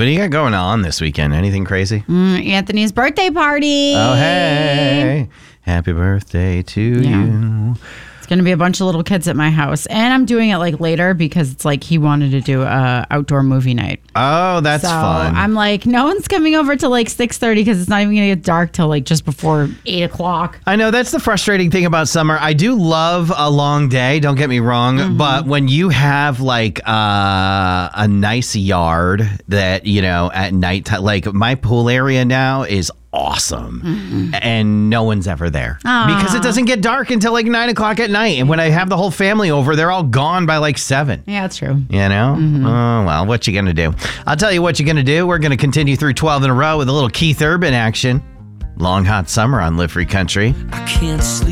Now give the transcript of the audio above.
What do you got going on this weekend? Anything crazy? Anthony's birthday party. Oh, hey. Happy birthday to you. It's going to be a bunch of little kids at my house. And I'm doing it like later because it's like he wanted to do a outdoor movie night. Oh, that's fun. I'm like, no one's coming over till like 6:30 because it's not even going to get dark till like just before 8 o'clock. I know that's the frustrating thing about summer. I do love a long day, don't get me wrong, but when you have like a nice yard that, you know, at night, like my pool area now is awesome and no one's ever there because it doesn't get dark until like 9 o'clock at night, and when I have the whole family over, they're all gone by like 7. Yeah, that's true. You know? Oh, well, what you gonna do? I'll tell you what you're gonna do. We're gonna continue through 12 in a row with a little Keith Urban action. Long hot summer on Live Free Country. I can't sleep.